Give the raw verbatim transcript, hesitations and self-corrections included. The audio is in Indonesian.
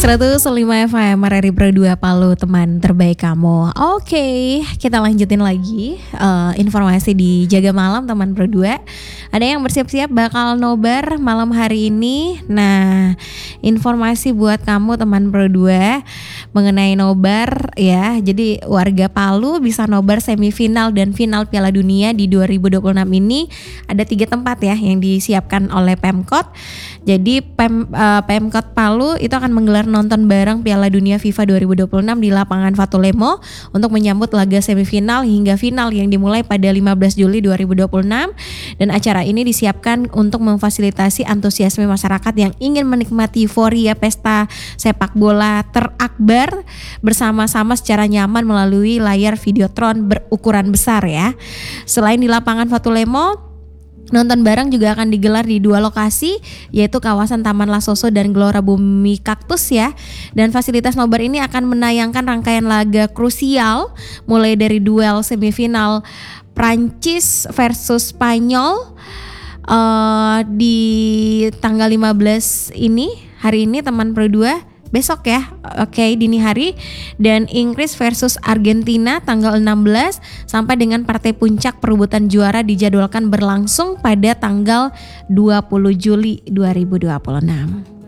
seratus lima F M R R I Pro dua Palu, teman terbaik kamu. Oke, kita lanjutin lagi uh, informasi di Jaga Malam teman Pro dua. Ada yang bersiap-siap bakal nobar malam hari ini. Nah, informasi buat kamu teman Pro dua mengenai nobar ya. Jadi warga Palu bisa nobar semifinal dan final Piala Dunia di dua ribu dua puluh enam ini. Ada tiga tempat ya yang disiapkan oleh Pemkot. Jadi Pem, uh, Pemkot Palu itu akan menggelar nonton bareng Piala Dunia FIFA dua ribu dua puluh enam di lapangan Fatulemo untuk menyambut laga semifinal hingga final yang dimulai pada lima belas Juli dua ribu dua puluh enam. Dan acara ini disiapkan untuk memfasilitasi antusiasme masyarakat yang ingin menikmati euforia pesta sepak bola terakbar bersama-sama secara nyaman melalui layar videotron berukuran besar ya. Selain di lapangan Fatulemo, nonton bareng juga akan digelar di dua lokasi, yaitu kawasan Taman Lasoso dan Gelora Bumi Kaktus ya. Dan fasilitas nobar ini akan menayangkan rangkaian laga krusial mulai dari duel semifinal Prancis versus Spanyol uh, di tanggal lima belas ini, hari ini teman Pro dua. Besok ya, oke okay, dini hari. Dan Inggris versus Argentina tanggal enam belas sampai dengan partai puncak perebutan juara dijadwalkan berlangsung pada tanggal dua puluh Juli dua ribu dua puluh enam.